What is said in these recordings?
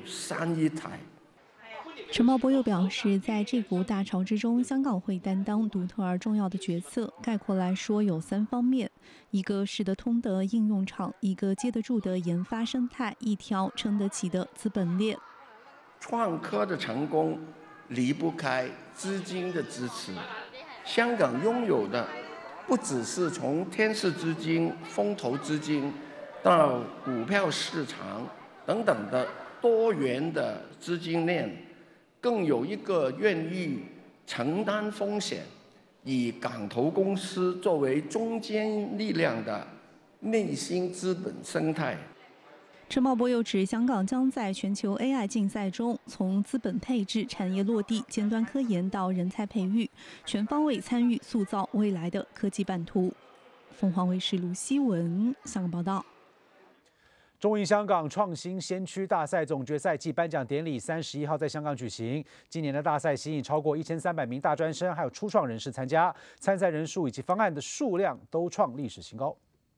3亿台。 陈茂波又表示，在这股大潮之中，香港会担当独特而重要的角色。概括来说，有3方面：一个使得通的应用场，一个接得住的研发生态，一条撑得起的资本链。 创科的成功离不开资金的支持。香港拥有的不只是从天使资金、风投资金到股票市场等等的多元的资金链，更有一个愿意承担风险，以港投公司作为中坚力量的内新资本生态。 陈茂波又指，香港将在全球 AI 竞赛中，从资本配置、产业落地、尖端科研到人才培育，全方位参与塑造未来的科技版图。凤凰卫视卢希文香港报道。 中银香港创新先驱大赛总决赛暨颁奖典礼31号在香港举行。今年的大赛吸引超过1300名大专生，还有初创人士参加，参赛人数以及方案的数量都创历史新高。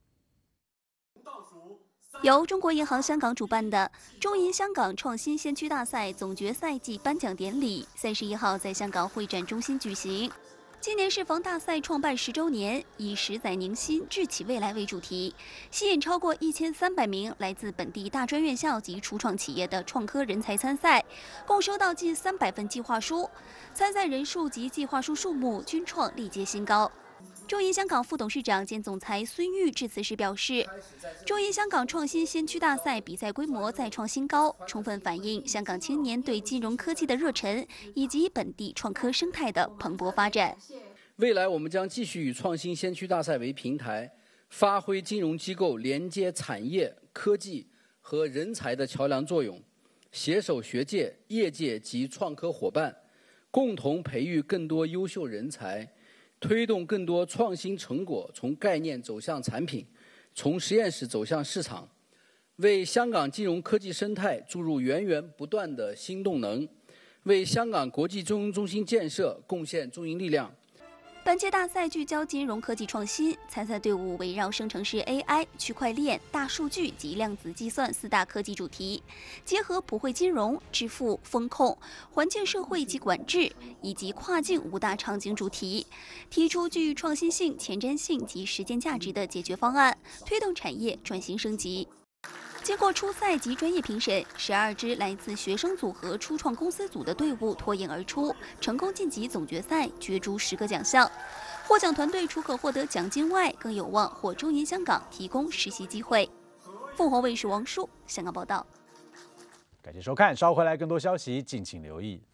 由中国银行香港主办的中银香港创新先驱大赛总决赛暨颁奖典礼31号在香港会展中心举行。今年适逢大赛创办10周年，以10载凝心，智启未来为主题，吸引超过1300名来自本地大专院校及初创企业的创科人才参赛，共收到近300份计划书，参赛人数及计划书数目均创历届新高。中银香港副董事长兼总裁孙玉致辞时表示，中银香港创新先驱大赛比赛规模再创新高，充分反映香港青年对金融科技的热忱，以及本地创科生态的蓬勃发展。 未来我们将继续以创新先驱大赛为平台，发挥金融机构连接产业、科技和人才的桥梁作用，携手学界、业界及创科伙伴，共同培育更多优秀人才，推动更多创新成果从概念走向产品，从实验室走向市场，为香港金融科技生态注入源源不断的新动能，为香港国际金融中心建设贡献中银力量。 本届大赛聚焦金融科技创新，参赛队伍围绕生成式 AI、区块链、大数据及量子计算4大科技主题，结合普惠金融、支付、风控、环境社会及管制以及跨境5大场景主题，提出具创新性、前瞻性及实践价值的解决方案，推动产业转型升级。经过初赛及专业评审，12支来自学生组和初创公司组的队伍脱颖而出，成功晋级总决赛，角逐10个奖项。获奖团队除可获得奖金外，更有望获中银香港提供实习机会。凤凰卫视王舒香港报道。 感谢收看，稍后回来更多消息，敬请留意。